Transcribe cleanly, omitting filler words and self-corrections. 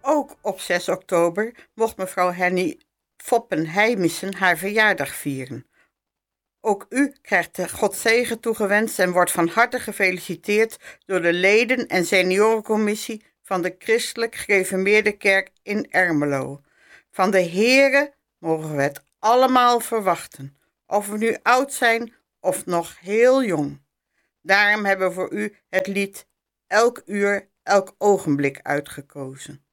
Ook op 6 oktober mocht mevrouw Henny Foppen-Heijmissen haar verjaardag vieren. Ook u krijgt de Godzegen toegewenst en wordt van harte gefeliciteerd door de leden en seniorencommissie van de Christelijk Gereformeerde Kerk in Ermelo. Van de heren mogen we het allemaal verwachten, of we nu oud zijn of nog heel jong. Daarom hebben we voor u het lied Elk uur, elk ogenblik uitgekozen.